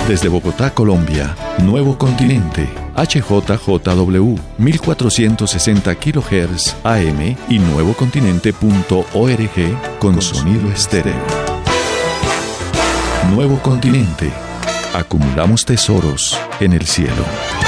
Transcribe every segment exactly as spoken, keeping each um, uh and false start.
Desde Bogotá, Colombia, Nuevo Continente, H J J W, mil cuatrocientos sesenta kilohertz A M y nuevocontinente punto org con sonido estéreo. Nuevo Continente. Acumulamos tesoros en el cielo.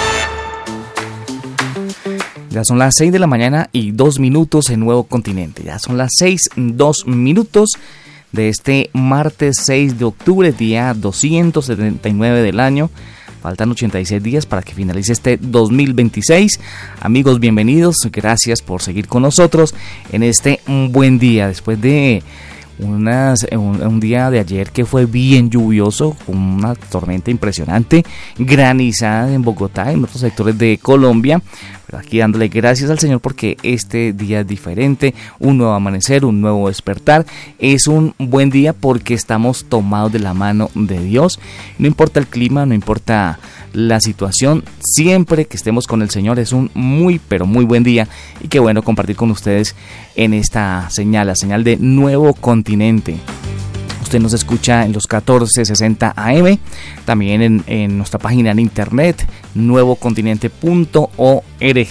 Ya son las seis de la mañana y dos minutos en Nuevo Continente. Ya son las seis, dos minutos de este martes seis de octubre, día doscientos setenta y nueve del año. Faltan ochenta y seis días para que finalice este dos mil veintiséis. Amigos, bienvenidos. Gracias por seguir con nosotros en este un buen día. Después de unas, un, un día de ayer que fue bien lluvioso, con una tormenta impresionante, granizada en Bogotá y en otros sectores de Colombia. Pero aquí dándole gracias al Señor porque este día es diferente, un nuevo amanecer, un nuevo despertar. Es un buen día porque estamos tomados de la mano de Dios. No importa el clima, no importa la situación, siempre que estemos con el Señor es un muy pero muy buen día. Y qué bueno compartir con ustedes en esta señal, la señal de Nuevo Continente. Usted nos escucha en los catorce sesenta A M, también en, en nuestra página en internet, nuevo continente punto org.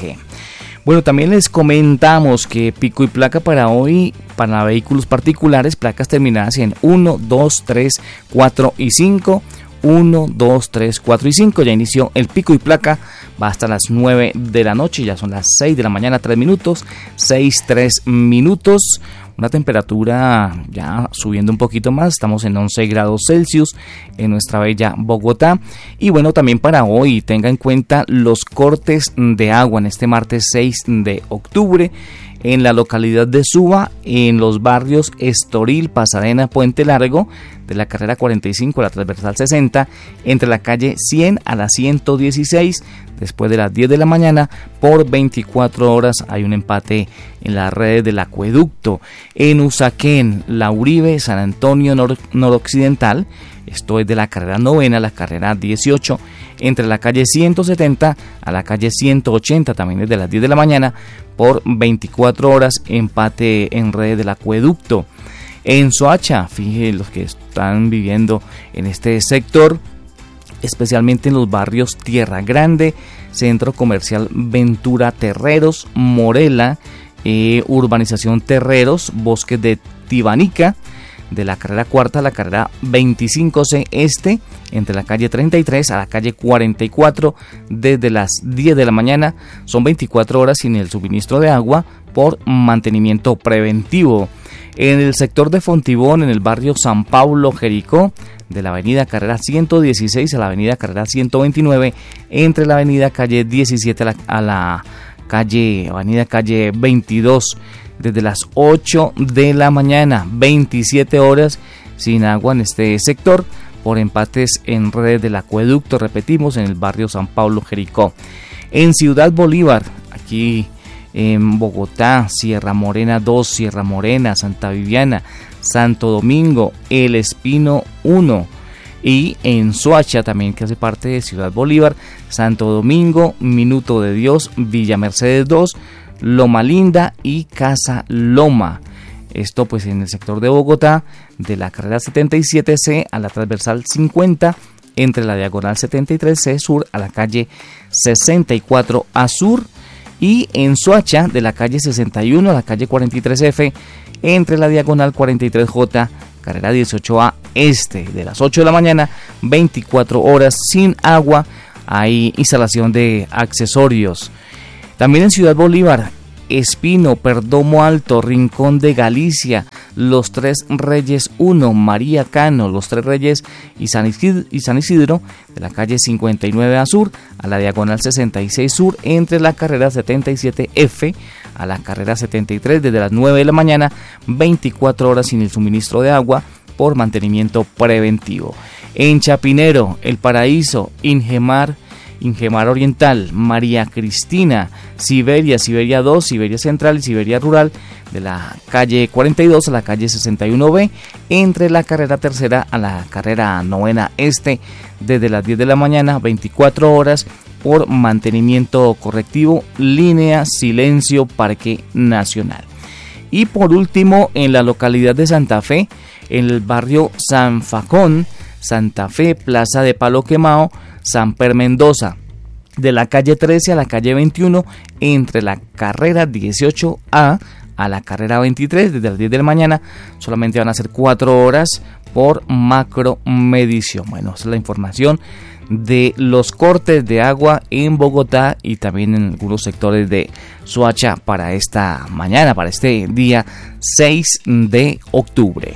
Bueno, también les comentamos que pico y placa para hoy, para vehículos particulares, placas terminadas en uno, dos, tres, cuatro y cinco. uno, dos, tres, cuatro y cinco. Ya inició el pico y placa, va hasta las nueve de la noche, ya son las seis de la mañana, tres minutos, seis, tres minutos. Una temperatura ya subiendo un poquito más, estamos en once grados Celsius en nuestra bella Bogotá. Y bueno, también para hoy tenga en cuenta los cortes de agua en este martes seis de octubre. En la localidad de Suba, en los barrios Estoril, Pasadena, Puente Largo, de la carrera cuarenta y cinco a la transversal sesenta, entre la calle cien a la ciento dieciséis, después de las diez de la mañana, por veinticuatro horas hay un empate en las redes del acueducto. En Usaquén, La Uribe, San Antonio nor- noroccidental, esto es de la carrera novena a la carrera dieciocho, entre la calle ciento setenta a la calle ciento ochenta, también desde las diez de la mañana, por veinticuatro horas, empate en redes del acueducto. En Soacha, fíjense los que están viviendo en este sector, especialmente en los barrios Tierra Grande, Centro Comercial Ventura Terreros, Morela, eh, Urbanización Terreros, Bosques de Tibanica, de la carrera cuarta a la carrera veinticinco C este, entre la calle treinta y tres a la calle cuarenta y cuatro, desde las diez de la mañana. Son veinticuatro horas sin el suministro de agua por mantenimiento preventivo. En el sector de Fontibón, en el barrio San Pablo, Jericó, de la avenida Carrera ciento dieciséis a la avenida Carrera ciento veintinueve, entre la avenida calle diecisiete a la, a la calle avenida calle veintidós, desde las ocho de la mañana, veintisiete horas sin agua en este sector por empates en redes del acueducto, repetimos, en el barrio San Pablo, Jericó. En Ciudad Bolívar, aquí en Bogotá, Sierra Morena dos, Sierra Morena, Santa Viviana, Santo Domingo, El Espino uno, y en Soacha también, que hace parte de Ciudad Bolívar, Santo Domingo, Minuto de Dios, Villa Mercedes dos, Loma Linda y Casa Loma. Esto pues en el sector de Bogotá, de la carrera setenta y siete C a la transversal cincuenta, entre la diagonal setenta y tres C sur a la calle sesenta y cuatro A sur, y en Soacha, de la calle sesenta y uno a la calle cuarenta y tres F, entre la diagonal cuarenta y tres J, carrera dieciocho A este, de las ocho de la mañana, veinticuatro horas sin agua. Hay instalación de accesorios. También en Ciudad Bolívar, Espino, Perdomo Alto, Rincón de Galicia, Los Tres Reyes uno, María Cano, Los Tres Reyes y San Isidro, y San Isidro, de la calle cincuenta y nueve A sur a la diagonal sesenta y seis sur, entre la carrera setenta y siete F a la carrera setenta y tres, desde las nueve de la mañana, veinticuatro horas sin el suministro de agua por mantenimiento preventivo. En Chapinero, El Paraíso, Ingemar, Ingemar Oriental, María Cristina, Siberia, Siberia dos, Siberia Central y Siberia Rural, de la calle cuarenta y dos a la calle sesenta y uno B, entre la carrera tercera a la carrera novena este, desde las diez de la mañana, veinticuatro horas, por mantenimiento correctivo, línea Silencio Parque Nacional. Y por último, en la localidad de Santa Fe, en el barrio San Facón, Santa Fe, Plaza de Palo Quemado, Samper Mendoza. De la calle trece a la calle veintiuno, entre la carrera dieciocho A a la carrera veintitrés, desde las diez de la mañana, solamente van a ser cuatro horas por macromedición. Bueno, esa es la información de los cortes de agua en Bogotá y también en algunos sectores de Soacha para esta mañana, para este día seis de octubre.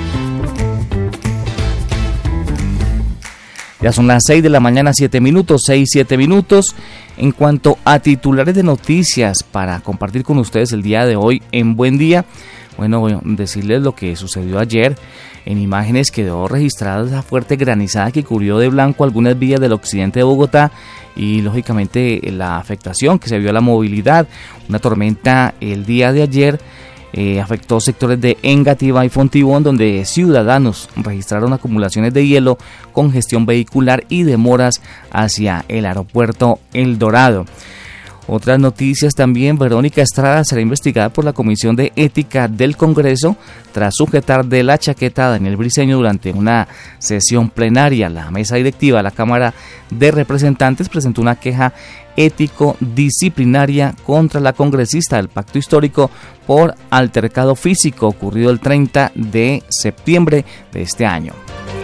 Ya son las seis de la mañana, siete minutos, seis, siete minutos. En cuanto a titulares de noticias para compartir con ustedes el día de hoy en Buen Día, bueno, bueno, decirles lo que sucedió ayer. En imágenes quedó registrada esa fuerte granizada que cubrió de blanco algunas vías del occidente de Bogotá y lógicamente la afectación que se vio a la movilidad. Una tormenta el día de ayer eh, afectó sectores de Engativá y Fontibón, donde ciudadanos registraron acumulaciones de hielo, congestión vehicular y demoras hacia el aeropuerto El Dorado. Otras noticias también: Verónica Estrada será investigada por la Comisión de Ética del Congreso tras sujetar de la chaqueta a Daniel Briceño durante una sesión plenaria. La mesa directiva de la Cámara de Representantes presentó una queja ético-disciplinaria contra la congresista del Pacto Histórico por altercado físico ocurrido el treinta de septiembre de este año.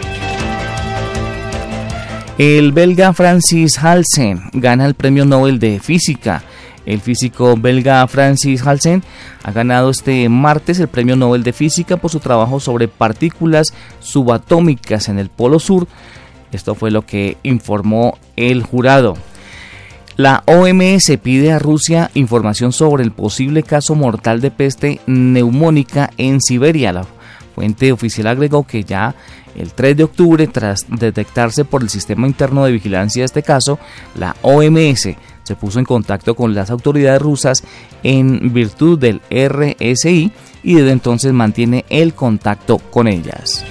El belga Francis Halsen gana el Premio Nobel de Física. El físico belga Francis Halsen ha ganado este martes el Premio Nobel de Física por su trabajo sobre partículas subatómicas en el Polo Sur. Esto fue lo que informó el jurado. La O M S pide a Rusia información sobre el posible caso mortal de peste neumónica en Siberia. La fuente oficial agregó que ya el tres de octubre, tras detectarse por el sistema interno de vigilancia de este caso, la O M S se puso en contacto con las autoridades rusas en virtud del R S I y desde entonces mantiene el contacto con ellas.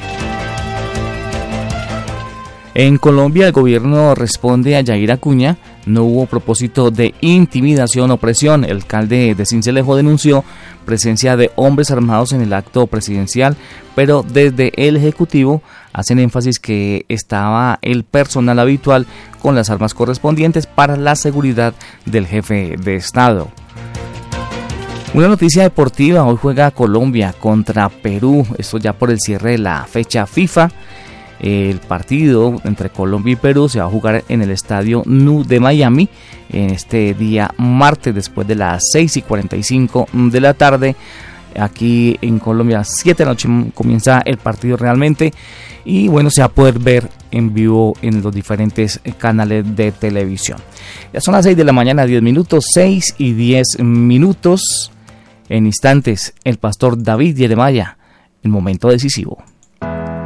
En Colombia, el gobierno responde a Yair Acuña. No hubo propósito de intimidación o presión. El alcalde de Sincelejo denunció presencia de hombres armados en el acto presidencial, pero desde el Ejecutivo hacen énfasis que estaba el personal habitual con las armas correspondientes para la seguridad del jefe de Estado. Una noticia deportiva: hoy juega Colombia contra Perú, esto ya por el cierre de la fecha FIFA. El partido entre Colombia y Perú se va a jugar en el estadio Nu de Miami en este día martes después de las seis y cuarenta y cinco de la tarde. Aquí en Colombia, siete de la noche comienza el partido realmente. Y bueno, se va a poder ver en vivo en los diferentes canales de televisión. Ya son las seis de la mañana, diez minutos, seis y diez minutos. En instantes, el pastor David Yeremaya, el momento decisivo.